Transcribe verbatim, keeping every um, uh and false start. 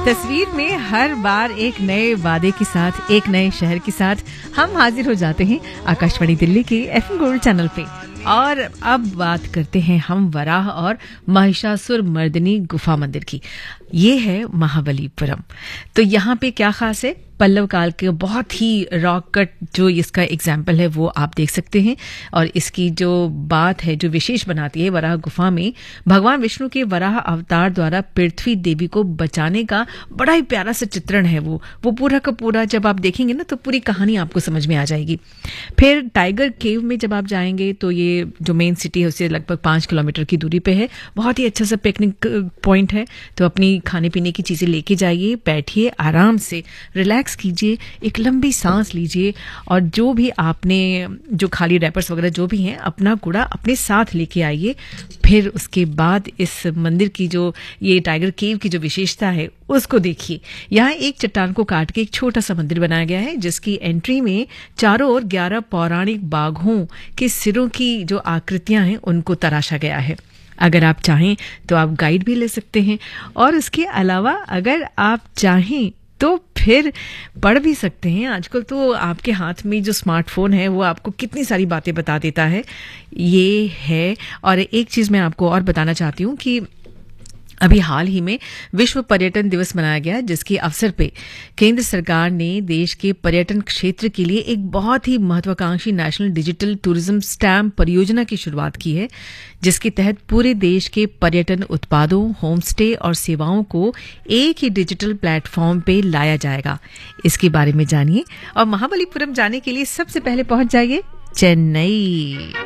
तस्वीर में हर बार एक नए वादे के साथ, एक नए शहर के साथ हम हाजिर हो जाते हैं आकाशवाणी दिल्ली के एफएम गोल्ड चैनल पे। और अब बात करते हैं हम वराह और महिषासुर मर्दिनी गुफा मंदिर की। ये है महाबलीपुरम। तो यहाँ पे क्या खास है? पल्लव काल के बहुत ही रॉक कट जो इसका एग्जाम्पल है वो आप देख सकते हैं। और इसकी जो बात है, जो विशेष बनाती है वराह गुफा में, भगवान विष्णु के वराह अवतार द्वारा पृथ्वी देवी को बचाने का बड़ा ही प्यारा सा चित्रण है। वो वो पूरा का पूरा जब आप देखेंगे ना तो पूरी कहानी आपको समझ में आ जाएगी। फिर टाइगर केव में जब आप जाएंगे तो ये जो मेन सिटी है उससे लगभग पाँच किलोमीटर की दूरी पे है। बहुत ही अच्छा सा पिकनिक पॉइंट है। तो अपनी खाने पीने की चीजें लेके जाइए, बैठिए, आराम से रिलैक्स कीजिए, एक लंबी सांस लीजिए और जो भी आपने जो खाली रैपर्स वगैरह जो भी हैं अपना कूड़ा अपने साथ लेके आइए। फिर उसके बाद इस मंदिर की जो ये टाइगर केव की जो विशेषता है उसको देखिए। यहाँ एक चट्टान को काट के एक छोटा सा मंदिर बनाया गया है जिसकी एंट्री में चारों ओर ग्यारह पौराणिक बाघों के सिरों की जो आकृतियां हैं उनको तराशा गया है। अगर आप चाहें तो आप गाइड भी ले सकते हैं और उसके अलावा अगर आप चाहें तो फिर पढ़ भी सकते हैं। आजकल तो आपके हाथ में जो स्मार्टफोन है वो आपको कितनी सारी बातें बता देता है। ये है। और एक चीज़ मैं आपको और बताना चाहती हूँ कि अभी हाल ही में विश्व पर्यटन दिवस मनाया गया, जिसके अवसर पे केंद्र सरकार ने देश के पर्यटन क्षेत्र के लिए एक बहुत ही महत्वाकांक्षी नेशनल डिजिटल टूरिज्म स्टैम्प परियोजना की शुरुआत की है, जिसके तहत पूरे देश के पर्यटन उत्पादों, होम स्टे और सेवाओं को एक ही डिजिटल प्लेटफॉर्म पे लाया जाएगा। इसके बारे में जानिए और महाबलीपुरम जाने के लिए सबसे पहले पहुंच जाइए चेन्नई।